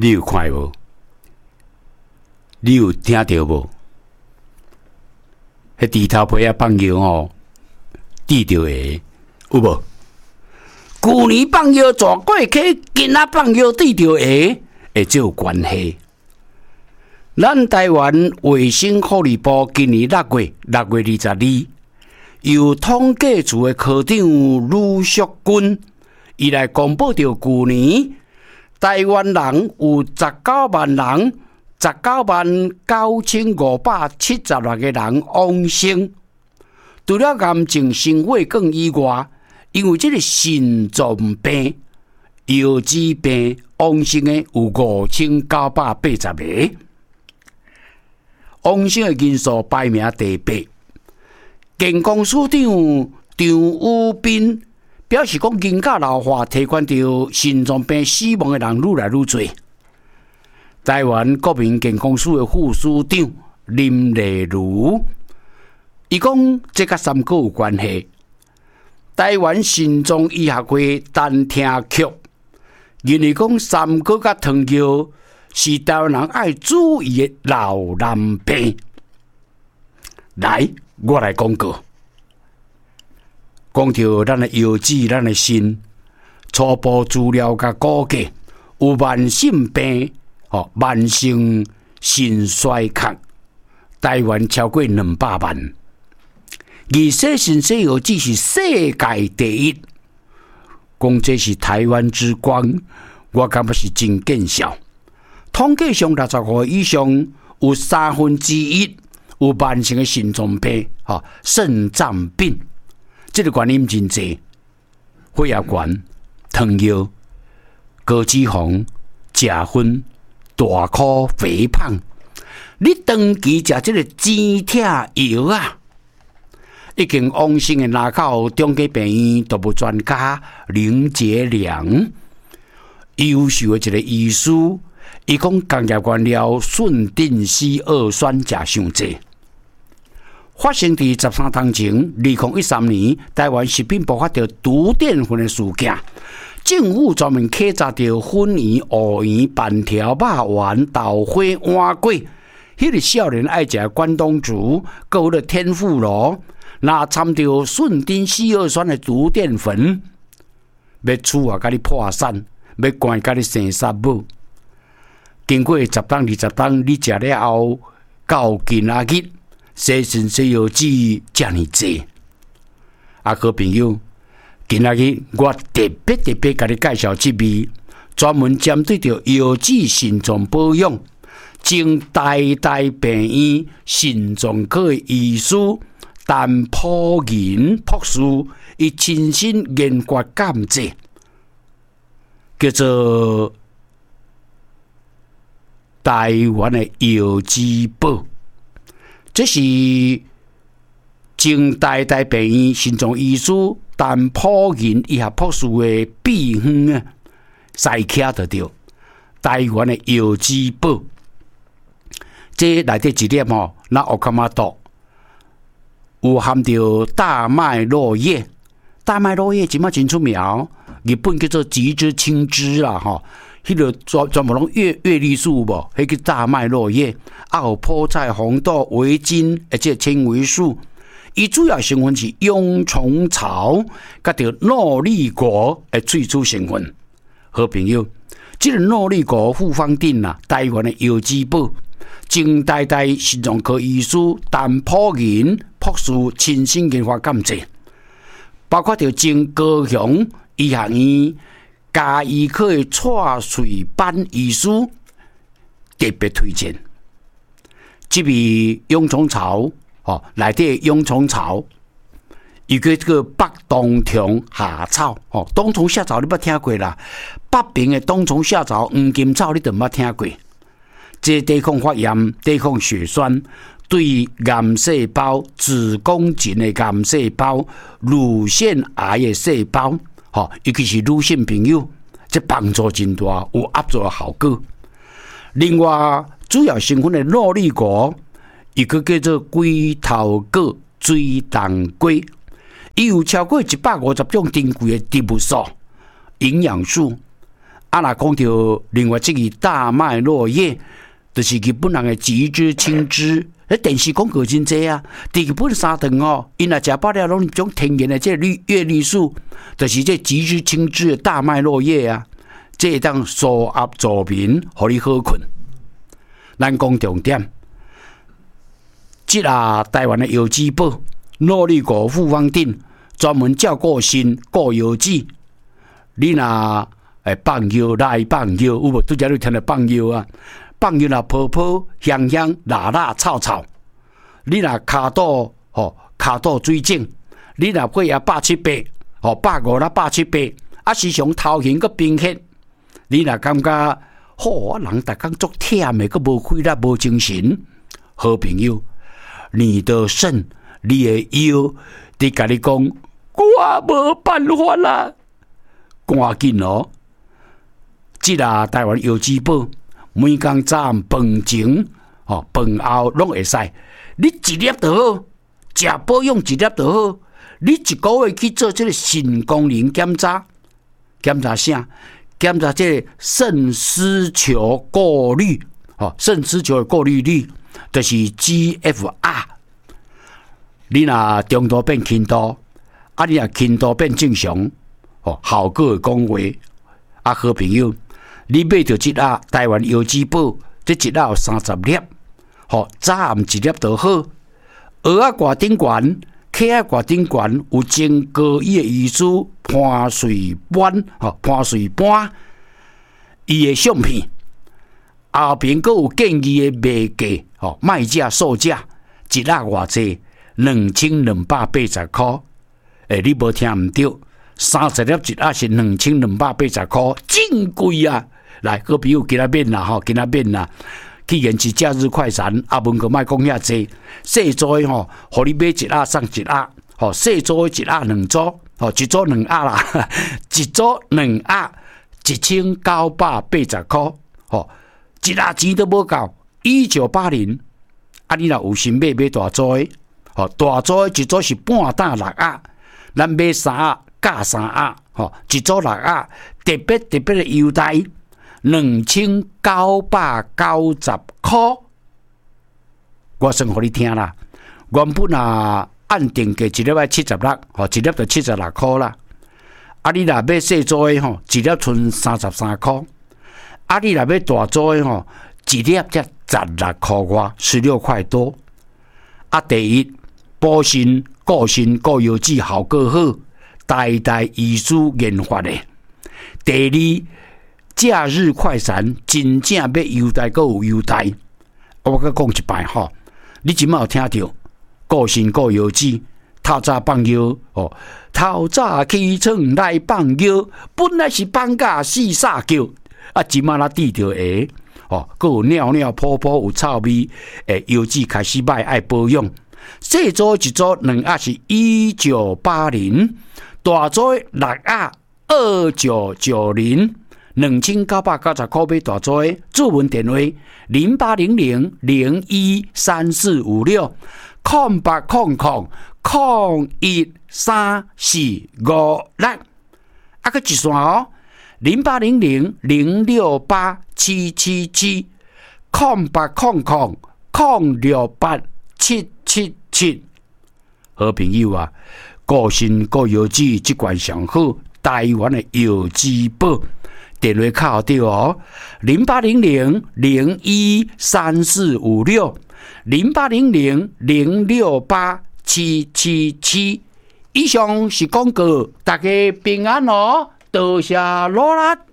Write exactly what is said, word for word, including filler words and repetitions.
你有看无？你有听到无？迄地头皮啊放药哦，滴到的有无？旧年放药蛇过溪，今仔放药滴到的，会这有关系。咱台湾卫生福利部今年六月六月二十二，由统计处的科长吕淑君，伊来公布着旧年台湾人有十九万人，十九万九千五百七十六个人往生。除了癌症、心血管以外，因为这个心脏病、腰子病往生的有五千九百八十个。往生的人数排名第八，健康署长张宇斌表示讲，人口老化提悬着心脏病死亡的人愈来愈多。台湾国民健康署的副署长林丽如，伊讲这甲三个有关系。台湾心脏医学会单听局认为讲，三个甲糖尿是台湾人爱注意的老人病。来，我来讲过，讲到咱的腰子、咱的心，初步资料甲估计有慢性病、哦，慢性心衰竭，台湾超过两百万。而洗肾洗腰子是世界第一，讲这是台湾之光，我感觉是真见效。统计上六十五以上有三分之一有慢性的心脏病、哈肾脏病，这个原因真多，血压高、糖尿、高脂肪、食薰、大块肥胖。你长期食这个止痛药啊，已经往生的拿到中基病院动物专家林杰良，优秀的一个医师。伊讲工业原料顺丁烯二酸食伤济。发生伫十三tháng前，二零一三年，台湾食品爆发着毒淀粉的事件。政府专门稽查着粉圆、芋圆、板条、肉丸、豆花、碗粿。迄个少年爱食关东煮，还有了天妇罗，那掺着顺丁烯二酸的毒淀粉，要厝啊，甲你破产，要关甲你生杀母。经过十档、二十档，你食了后，到今仔日，洗肾洗腰子遮尔济。啊，好朋友，今仔日我特别特别甲你介绍一味，专门针对着腰子心脏保养，经台大病院心脏科的医师陈普仁博士，伊亲身研究检测，叫做台湾的腰子宝，这是经台大病院心脏医师陈普仁医学博士的秘方啊，筛卡得到台湾的腰子宝。这内底一粒吼，那奥卡马多有含着大麦落叶，大麦落叶即马真出名，日本叫做吉之青汁啦吼。迄个专专门拢月月绿素无，迄个大麦落叶，啊有菠菜、红豆、维金，而且纤维素。伊主要成分是蛹虫草，甲着诺丽果的萃取成分。好朋友，这个诺丽果复方定啦，台湾的腰子宝，经台大心脏科医师陈普仁博士亲身研发检测，包括着经高雄医学院家医科的蔡水班医师特别推荐，这味蛹虫草哦，内底蛹虫草，伊叫这个北冬虫夏草哦，冬虫夏草你捌听过啦？北边的冬虫夏草、黄金草你都捌听过？这抵抗发炎、抵抗血栓，对癌细胞、子宫颈的癌细胞、乳腺癌的细胞。吼，尤其是女性朋友，这帮助真大，有合作的效果。另外，主要成分的诺丽果，伊个叫做龟头果水桐果，伊有超过一百五十种珍贵的植物素、营养素， 啊，若讲到另外这个大麦落叶，就是日本人的橘子、青汁。迄电视广告真济啊！伫日本三顿哦，因若食饱了拢种天然的这绿叶绿素，就是这橘子、青汁的大麦落叶啊，这会当舒压助眠，互你好困。咱讲重点，即啊台湾的药剂宝，诺丽果复方定，专门照顾心、顾腰子。你若诶放药来放药，有无？拄则你听到放药啊？放药若泡泡香香、辣辣臭臭。你若骹肚吼骹肚水肿，你若血压百七八，吼百五啦百七八，啊时常头晕个贫血，你若感觉吼人逐工足忝的，个无气力、无精神，好朋友，你的肾、你的腰，伫甲你讲，我无办法啦，赶紧哦！即个台湾药剂宝，每工早暗饭前、吼饭后拢会使。你一粒就好，食保养一粒就好。你一个月去做这个肾功能检查，检查啥？检查这个肾丝球过滤，哦，肾丝球的过滤率就是 G F R。你若中度变轻度，啊，你若轻度变正常，哦，效果会讲话。啊，好朋友，你买到一盒台湾药剂宝，这一盒有三十粒。吼，早暗一粒就好。蚵仔挂顶悬，溪仔挂顶悬，有精高伊的医师潘水斑，吼潘水斑，伊的相片后边佫有建议的卖价，吼卖价售价一盒偌济，两千两百八十块。诶，你无听毋对，三十粒一盒是两千两百八十块，真贵啊！来，好朋友，今仔免啦，吼，今仔免啦。既然是假日快餐，阿文哥莫讲遐济，细组的吼，互你买一盒送一盒，吼细组的一盒两组，吼一组两盒啦，一组两盒，一千九百八十块，吼一盒钱都无够，一九八零，啊你若有心买买大组的，吼大组的一组是半打六盒，咱买三盒加三盒，吼一组六盒，特别特别的优待。两千九百九十块，我算给你听啦。原本啊按定价一粒要七十六，吼一粒就七十六块啦。啊，你若买细组的吼，一粒剩三十三块。啊，你若买大组的吼，一粒才十六块外，十六块多。啊，第一补肾、固肾、固腰子效果好，代代医师研发的。第二。假日快餐真正要优待，阁有优待。我阁讲一摆吼，你即摆有听到固肾固腰子，透早放药哦，透早起床来放药，本来是放假四撒叫，啊，即摆啦滴着下哦，阁有尿尿泡泡有臭味，诶，腰子开始歹爱保养。细组一组两盒是一九八零，大组六盒二九九零。两千九百九十块买大组的，注文电话零八零零零一三四五六空八空空空一三四五六，啊个一线哦，零八零零零六八七七七空八空空空六八七七七。好朋友啊，固肾固腰子即款上好，台湾的药剂宝。电话卡好对哦，零八零零零一三四五六，零八零零零六八七七七。以上是广告，大家平安哦，多谢罗拉。